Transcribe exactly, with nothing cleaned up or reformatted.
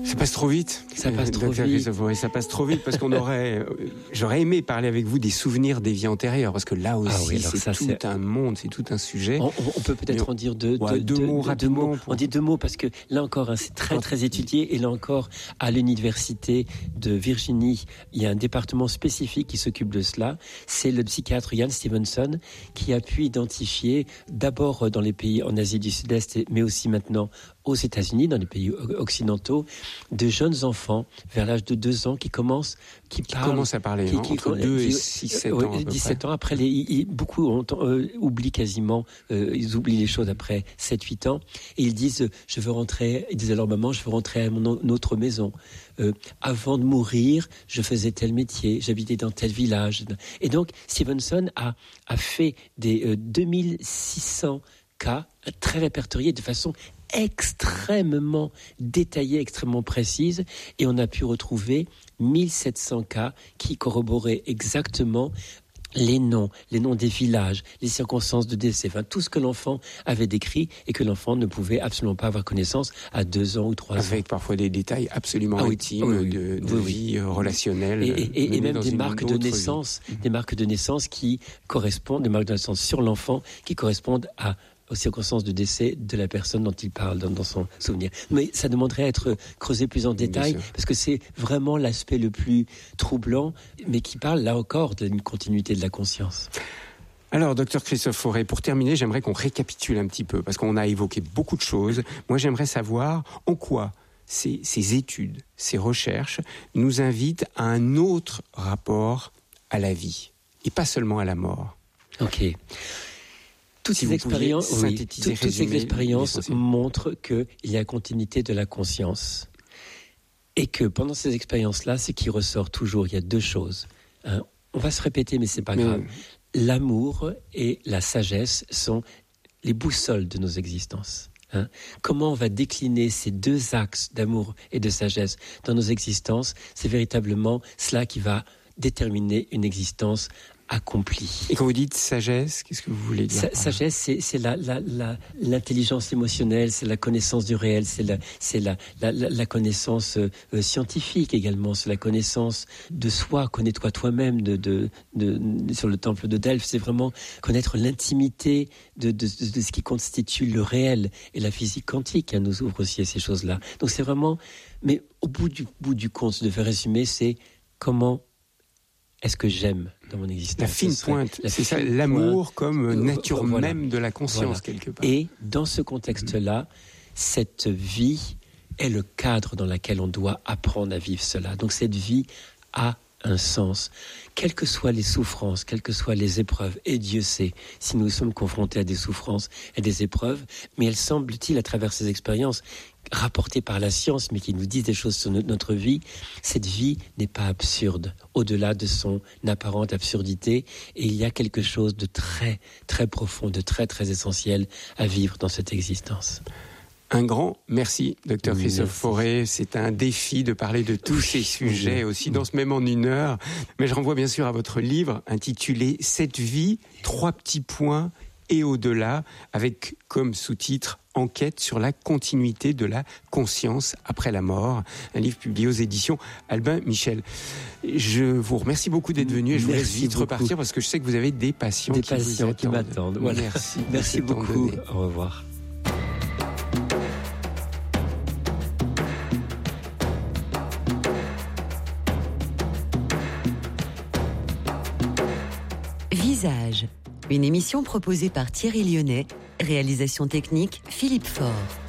Ça passe trop vite. Ça passe trop Docteur vite. Christophe Fauré, ça passe trop vite parce qu'on aurait, j'aurais aimé parler avec vous des souvenirs des vies antérieures parce que là aussi, Ah oui, c'est ça, tout c'est... un monde, c'est tout un sujet. On, on peut peut-être Mais en dire deux, ouais, deux, deux deux mots deux rapidement. mots. Pour... On dit deux mots parce que là encore, hein, c'est très très étudié et là encore, à l'université de Virginie, il y a un département spécifique qui s'occupe de cela. C'est le psychiatre Ian Stevenson qui a pu identifier d'abord dans les pays en Asie du Sud-Est, mais aussi maintenant aux États-Unis, dans les pays occidentaux, de jeunes enfants vers l'âge de deux ans qui commencent, qui, qui parlent, commencent à parler qui, hein, qui, entre qui, deux qui, et six sept euh, ans. À peu dix-sept près. ans. Après, les, ils, beaucoup ont, euh, oublient quasiment, euh, ils oublient les choses après sept huit ans. Et ils disent, euh, je veux rentrer, ils disent à leur maman, je veux rentrer à mon autre maison. Euh, avant de mourir, je faisais tel métier, j'habitais dans tel village. Et donc, Stevenson a, a fait des euh, deux mille six cents cas très répertoriés de façon extrêmement détaillée, extrêmement précise, et on a pu retrouver mille sept cents cas qui corroboraient exactement les noms, les noms des villages, les circonstances de décès, enfin tout ce que l'enfant avait décrit et que l'enfant ne pouvait absolument pas avoir connaissance à deux ans ou trois ans. Avec parfois des détails absolument ah oui, intimes oui, oui, de, de oui, oui. vie relationnelle. Et, et, et même des marques de naissance, vie. des marques de naissance qui correspondent, des marques de naissance sur l'enfant qui correspondent à aux circonstances de décès de la personne dont il parle dans, dans son souvenir. Mais ça demanderait à être creusé plus en détail parce que c'est vraiment l'aspect le plus troublant, mais qui parle là encore d'une continuité de la conscience. Alors, docteur Christophe Fauré, pour terminer, j'aimerais qu'on récapitule un petit peu parce qu'on a évoqué beaucoup de choses. Moi, j'aimerais savoir en quoi ces, ces études, ces recherches nous invitent à un autre rapport à la vie et pas seulement à la mort. Ok. Toutes si ces expériences, oui, toutes, toutes ces expériences montrent qu'il y a continuité de la conscience. Et que pendant ces expériences-là, ce qui ressort toujours, il y a deux choses. Hein, on va se répéter, mais c'est pas mais grave. Oui. L'amour et la sagesse sont les boussoles de nos existences. Hein. Comment on va décliner ces deux axes d'amour et de sagesse dans nos existences, c'est véritablement cela qui va déterminer une existence accompli. Et quand vous dites sagesse, qu'est-ce que vous voulez dire? Sa- Sagesse, c'est, c'est la, la, la, l'intelligence émotionnelle, c'est la connaissance du réel, c'est la, c'est la, la, la connaissance euh, scientifique également, c'est la connaissance de soi, connais-toi toi-même, de, de, de, de, sur le temple de Delphes, c'est vraiment connaître l'intimité de, de, de, de ce qui constitue le réel. Et la physique quantique hein, nous ouvre aussi à ces choses-là. Donc c'est vraiment... Mais au bout du, bout du compte, si je devais résumer, c'est comment... Est-ce que j'aime dans mon existence? La fine pointe, la c'est ça, l'amour comme nature euh, voilà. même de la conscience, voilà. quelque part. Et dans ce contexte-là, mmh. cette vie est le cadre dans lequel on doit apprendre à vivre cela. Donc cette vie a un sens. Quelles que soient les souffrances, quelles que soient les épreuves, et Dieu sait si nous sommes confrontés à des souffrances et des épreuves, mais elles semblent-ils, à travers ces expériences, rapportées par la science, mais qui nous disent des choses sur notre vie, cette vie n'est pas absurde, au-delà de son apparente absurdité, et il y a quelque chose de très, très profond, de très, très essentiel à vivre dans cette existence. Un grand merci, docteur Christophe Fauré. C'est un défi de parler de tous ces sujets aussi dans ce même en une heure. Mais je renvoie bien sûr à votre livre intitulé « Cette vie, trois petits points et au-delà » avec comme sous-titre « Enquête sur la continuité de la conscience après la mort ». Un livre publié aux éditions Albin Michel. Je vous remercie beaucoup d'être venu et je vous laisse vite beaucoup. repartir parce que je sais que vous avez des patients des qui patients vous qui m'attendent. Voilà. Merci. Merci beaucoup. Au revoir. Visage, une émission proposée par Thierry Lyonnais, réalisation technique Philippe Faure.